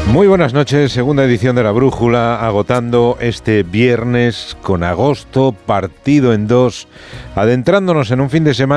Muy buenas noches, segunda edición de La Brújula, agotando este viernes con agosto, partido en dos, adentrándonos en un fin de semana